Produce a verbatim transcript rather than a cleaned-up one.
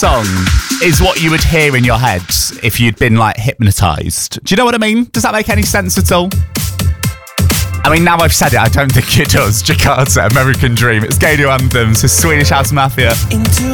song is what you would hear in your head if you'd been like hypnotised. Do you know what I mean? Does that make any sense at all? I mean, now I've said it, I don't think it does. Jakarta, American Dream. It's Gadio Anthems, it's Swedish House Mafia. Into